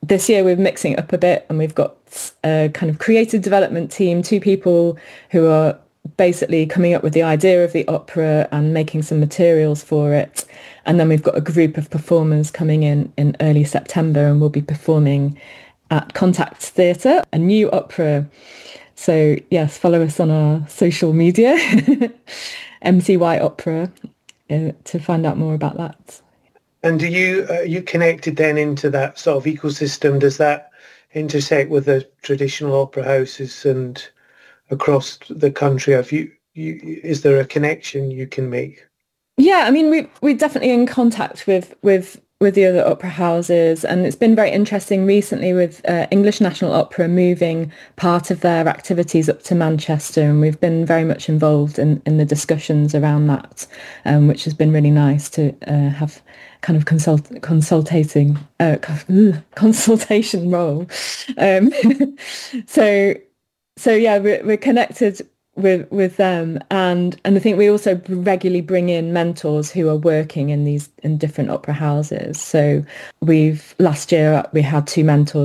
this year we're mixing it up a bit, and we've got a kind of creative development team, two people who are basically coming up with the idea of the opera and making some materials for it. And then we've got a group of performers coming in early September, and we'll be performing at Contact Theatre, a new opera. So yes, follow us on our social media, MCY Opera, to find out more about that. And do you you connected then into that sort of ecosystem? Does that intersect with the traditional opera houses and across the country? Is there a connection you can make? Yeah, I mean, we're definitely in contact with the other opera houses, and it's been very interesting recently with English National Opera moving part of their activities up to Manchester, and we've been very much involved in the discussions around that, which has been really nice to have kind of consultation role. Um, so so yeah, we're connected with them, and I think we also regularly bring in mentors who are working in different opera houses. So we've last year we had two mentors